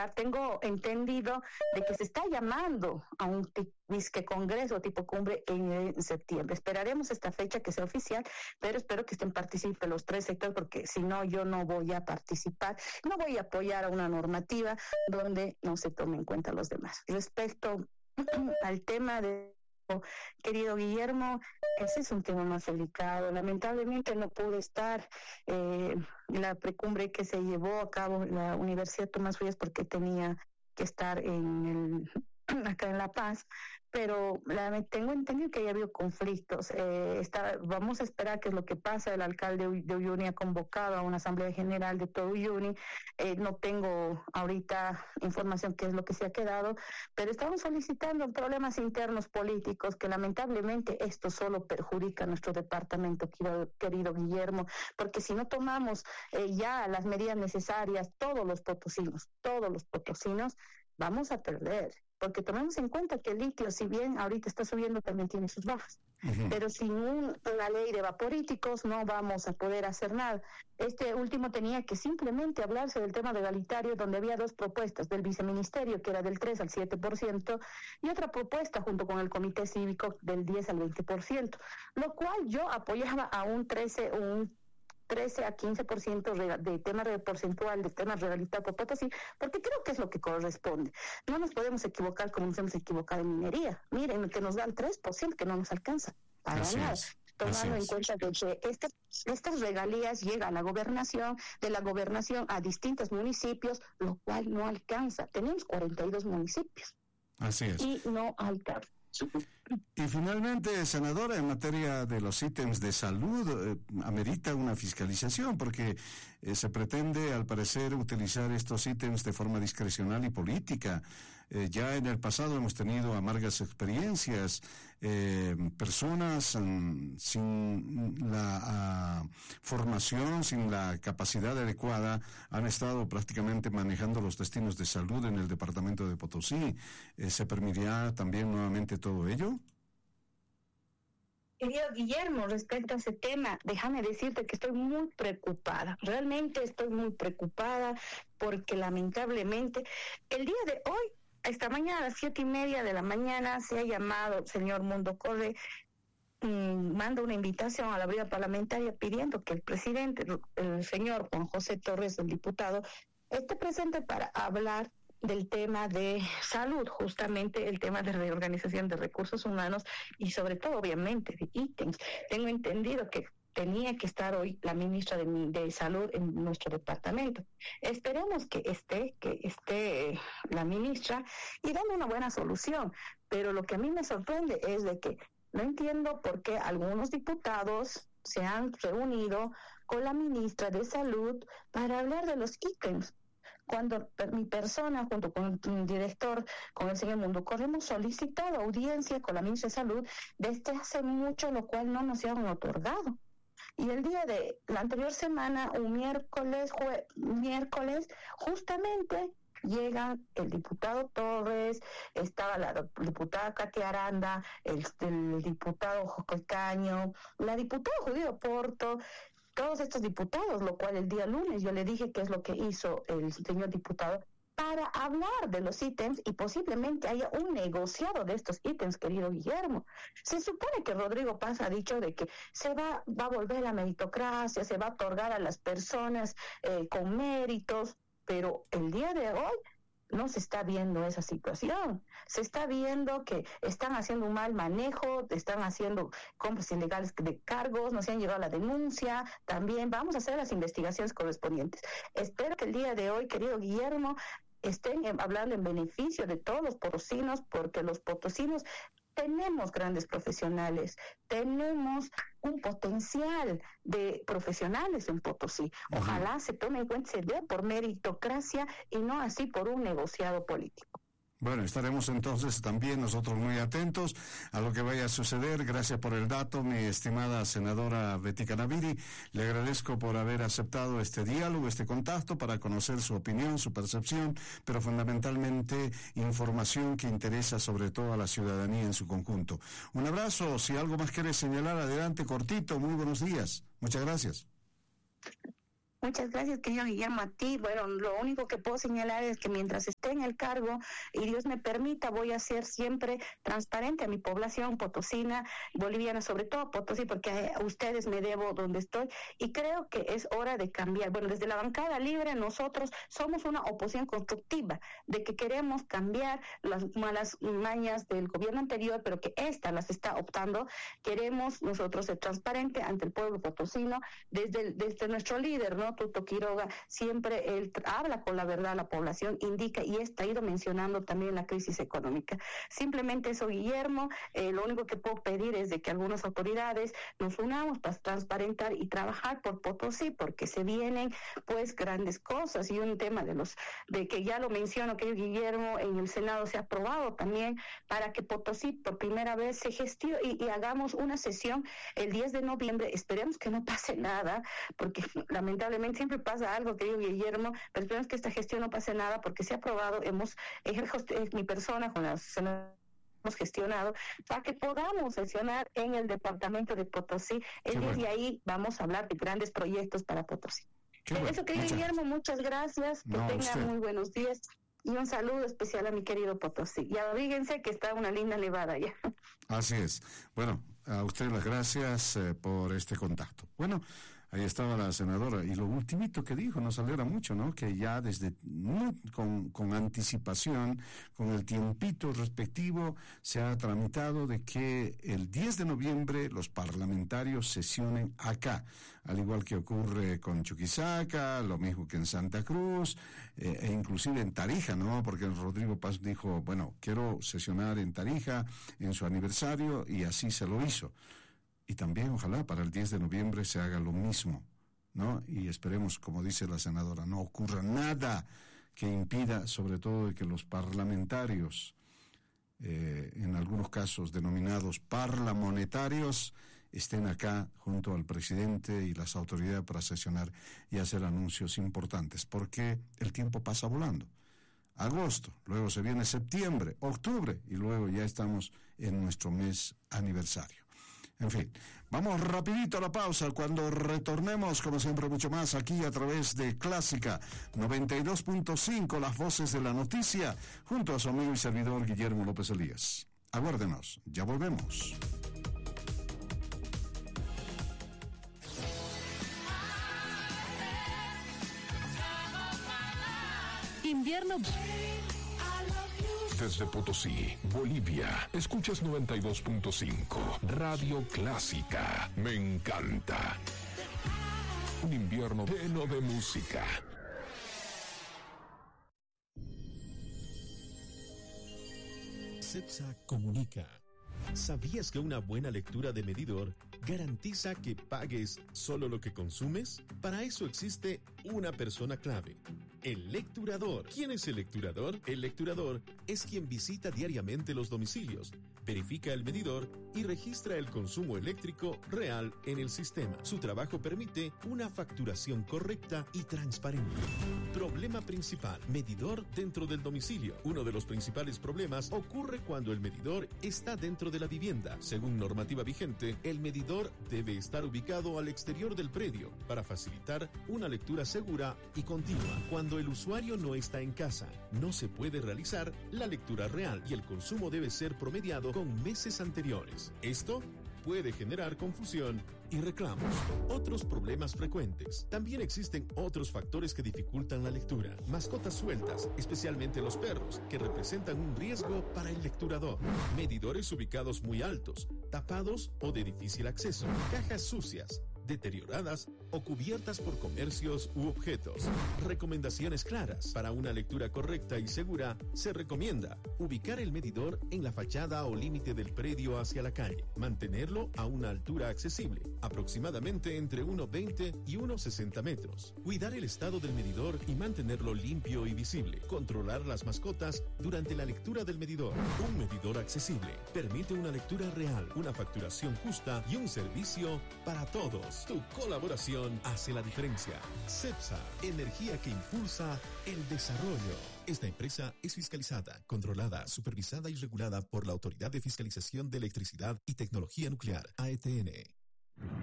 hablar. Tengo entendido de que se está llamando a un disque congreso tipo cumbre en septiembre. Esperaremos esta fecha que sea oficial, pero espero que participen los tres sectores, porque si no, yo no voy a participar, no voy a apoyar a una normativa donde no se tome en cuenta a los demás. Respecto al tema de querido Guillermo, ese es un tema más delicado. Lamentablemente no pude estar en la precumbre que se llevó a cabo en la Universidad Tomás Frías porque tenía que estar acá en La Paz, pero tengo entendido que ya habido conflictos. Vamos a esperar qué es lo que pasa. El alcalde de Uyuni ha convocado a una asamblea general de todo Uyuni. No tengo ahorita información qué es lo que se ha quedado, pero estamos solicitando problemas internos políticos que lamentablemente esto solo perjudica a nuestro departamento, querido Guillermo, porque si no tomamos ya las medidas necesarias, todos los potosinos, vamos a perder. Porque tomemos en cuenta que el litio, si bien ahorita está subiendo, también tiene sus bajas. Uh-huh. Pero sin una ley de vaporíticos no vamos a poder hacer nada. Este último tenía que simplemente hablarse del tema legalitario, donde había dos propuestas del viceministerio, que era del 3 al 7%, y otra propuesta junto con el comité cívico del 10 al 20%, lo cual yo apoyaba a un 13 a 15% de tema porcentual, de temas regalitario por Potosí, porque creo que es lo que corresponde. No nos podemos equivocar como nos hemos equivocado en minería. Miren, que nos dan 3%, que no nos alcanza para nada. Tomando en cuenta de que estas regalías llegan a la gobernación, de la gobernación a distintos municipios, lo cual no alcanza. Tenemos 42 municipios. Así es. Y no alcanza. Y finalmente, senadora, en materia de los ítems de salud, amerita una fiscalización porque se pretende, al parecer, utilizar estos ítems de forma discrecional y política. Ya en el pasado hemos tenido amargas experiencias, personas sin la formación, sin la capacidad adecuada, han estado prácticamente manejando los destinos de salud en el departamento de Potosí. ¿Se permitirá también nuevamente todo ello? Querido Guillermo, respecto a ese tema, déjame decirte que estoy muy preocupada. Realmente estoy muy preocupada porque lamentablemente el día de hoy, esta mañana a las 7:30 de la mañana, se ha llamado el señor Mundo Corre, manda una invitación a la brigada parlamentaria pidiendo que el presidente, el señor Juan José Torres, el diputado, esté presente para hablar del tema de salud, justamente el tema de reorganización de recursos humanos y sobre todo, obviamente, de ítems. Tengo entendido que tenía que estar hoy la ministra de Salud en nuestro departamento. Esperemos que esté la ministra y dando una buena solución. Pero lo que a mí me sorprende es de que no entiendo por qué algunos diputados se han reunido con la ministra de Salud para hablar de los ítems. Cuando mi persona, junto con el director, con el señor Mundo Corre, hemos solicitado audiencia con la ministra de Salud desde hace mucho, lo cual no nos han otorgado. Y el día de la anterior semana, un miércoles, justamente llega el diputado Torres, estaba la diputada Katia Aranda, el diputado José Caño, la diputada Judío Porto, todos estos diputados, lo cual el día lunes yo le dije qué es lo que hizo el señor diputado para hablar de los ítems y posiblemente haya un negociado de estos ítems, querido Guillermo. Se supone que Rodrigo Paz ha dicho de que se va a volver la meritocracia, se va a otorgar a las personas con méritos, pero el día de hoy no se está viendo esa situación. Se está viendo que están haciendo un mal manejo, están haciendo compras ilegales de cargos, no se han llegado a la denuncia. También vamos a hacer las investigaciones correspondientes. Espero que el día de hoy, querido Guillermo, estén hablando en beneficio de todos los potosinos, porque los potosinos tenemos grandes profesionales, tenemos un potencial de profesionales en Potosí. Ojalá se tome en cuenta, se dé por meritocracia y no así por un negociado político. Bueno, estaremos entonces también nosotros muy atentos a lo que vaya a suceder. Gracias por el dato, mi estimada senadora Betty Canaviri. Le agradezco por haber aceptado este diálogo, este contacto, para conocer su opinión, su percepción, pero fundamentalmente información que interesa sobre todo a la ciudadanía en su conjunto. Un abrazo. Si algo más quiere señalar, adelante, cortito. Muy buenos días. Muchas gracias. Muchas gracias, querido Guillermo, a ti. Bueno, lo único que puedo señalar es que mientras esté en el cargo y Dios me permita, voy a ser siempre transparente a mi población potosina, boliviana, sobre todo Potosí, porque a ustedes me debo donde estoy y creo que es hora de cambiar. Bueno, desde la bancada libre nosotros somos una oposición constructiva, de que queremos cambiar las malas mañas del gobierno anterior, pero que esta las está optando. Queremos nosotros ser transparentes ante el pueblo potosino, desde nuestro líder, ¿no? Tuto Quiroga, siempre él habla con la verdad a la población, indica y está ido mencionando también la crisis económica. Simplemente eso, Guillermo, lo único que puedo pedir es de que algunas autoridades nos unamos para transparentar y trabajar por Potosí, porque se vienen pues grandes cosas y un tema de que ya lo menciono, que Guillermo, en el Senado se ha aprobado también para que Potosí por primera vez se gestione y hagamos una sesión el 10 de noviembre. Esperemos que no pase nada, porque lamentablemente siempre pasa algo, querido Guillermo, pero esperemos que esta gestión no pase nada, porque se ha aprobado, mi persona con la hemos gestionado para que podamos sesionar en el departamento de Potosí. Y ahí vamos a hablar de grandes proyectos para Potosí. Eso, querido Guillermo, muchas gracias, que tengan muy buenos días y un saludo especial a mi querido Potosí. Y abríguense que está una linda nevada ya. Así es. Bueno, a usted las gracias por este contacto. Bueno, ahí estaba la senadora. Y lo ultimito que dijo nos alegra mucho, ¿no? Que ya con anticipación, con el tiempito respectivo, se ha tramitado de que el 10 de noviembre los parlamentarios sesionen acá, al igual que ocurre con Chuquisaca, lo mismo que en Santa Cruz, e inclusive en Tarija, ¿no? Porque Rodrigo Paz dijo, bueno, quiero sesionar en Tarija en su aniversario, y así se lo hizo. Y también, ojalá, para el 10 de noviembre se haga lo mismo, ¿no? Y esperemos, como dice la senadora, no ocurra nada que impida, sobre todo, de que los parlamentarios, en algunos casos denominados parlamonetarios, estén acá junto al presidente y las autoridades para sesionar y hacer anuncios importantes, porque el tiempo pasa volando. Agosto, luego se viene septiembre, octubre, y luego ya estamos en nuestro mes aniversario. En fin, vamos rapidito a la pausa. Cuando retornemos, como siempre, mucho más aquí a través de Clásica 92.5, las voces de la noticia, junto a su amigo y servidor Guillermo López Elías. Aguárdenos, ya volvemos. Invierno. Desde Potosí, Bolivia, escuchas 92.5, Radio Clásica. Me encanta. Un invierno lleno de música. CEPSA comunica. ¿Sabías que una buena lectura de medidor garantiza que pagues solo lo que consumes? Para eso existe una persona clave: el lecturador. ¿Quién es el lecturador? El lecturador es quien visita diariamente los domicilios, verifica el medidor y registra el consumo eléctrico real en el sistema. Su trabajo permite una facturación correcta y transparente. Problema principal: medidor dentro del domicilio. Uno de los principales problemas ocurre cuando el medidor está dentro de la vivienda. Según normativa vigente, el medidor debe estar ubicado al exterior del predio para facilitar una lectura segura y continua. Cuando el usuario no está en casa, no se puede realizar la lectura real y el consumo debe ser promediado con meses anteriores. Esto puede generar confusión y reclamos. Otros problemas frecuentes. También existen otros factores que dificultan la lectura. Mascotas sueltas, especialmente los perros, que representan un riesgo para el lecturador. Medidores ubicados muy altos, tapados o de difícil acceso. Cajas sucias, deterioradas o cubiertas por comercios u objetos. Recomendaciones claras. Para una lectura correcta y segura, se recomienda ubicar el medidor en la fachada o límite del predio hacia la calle. Mantenerlo a una altura accesible, aproximadamente entre 1,20 y 1,60 metros. Cuidar el estado del medidor y mantenerlo limpio y visible. Controlar las mascotas durante la lectura del medidor. Un medidor accesible permite una lectura real, una facturación justa y un servicio para todos. Tu colaboración hace la diferencia. CEPSA, energía que impulsa el desarrollo. Esta empresa es fiscalizada, controlada, supervisada y regulada por la Autoridad de Fiscalización de Electricidad y Tecnología Nuclear, AETN.